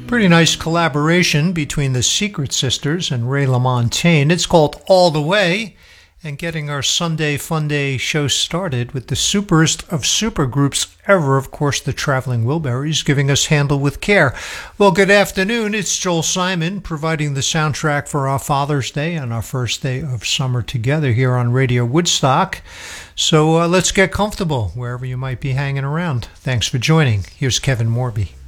Pretty nice collaboration between the Secret Sisters and Ray LaMontagne. It's called All the Way, and getting our Sunday Fun Day show started with the superest of supergroups ever, of course, the Traveling Wilburys, giving us Handle with Care. Well, good afternoon. It's Joel Simon providing the soundtrack for our Father's Day and our first day of summer together here on Radio Woodstock. So let's get comfortable wherever you might be hanging around. Thanks for joining. Here's Kevin Morby.